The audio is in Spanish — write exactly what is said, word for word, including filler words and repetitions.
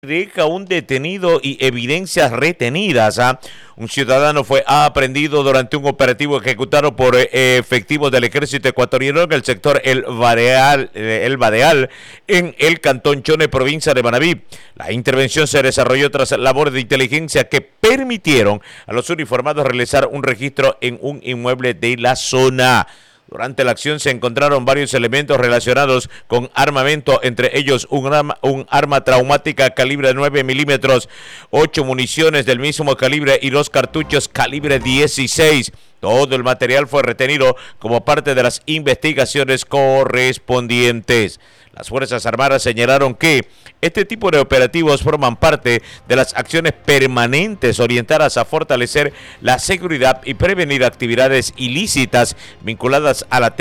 Deja un detenido y evidencias retenidas. ¿ah? Un ciudadano fue aprehendido durante un operativo ejecutado por eh, efectivos del ejército ecuatoriano en el sector El Badeal, eh, El Badeal, en el cantón Chone, provincia de Manabí. La intervención se desarrolló tras labores de inteligencia que permitieron a los uniformados realizar un registro en un inmueble de la zona. Durante la acción se encontraron varios elementos relacionados con armamento, entre ellos un arma, un arma traumática calibre nueve milímetros, ocho municiones del mismo calibre y dos cartuchos calibre dieciséis. Todo el material fue retenido como parte de las investigaciones correspondientes. Las Fuerzas Armadas señalaron que este tipo de operativos forman parte de las acciones permanentes orientadas a fortalecer la seguridad y prevenir actividades ilícitas vinculadas a la tecnología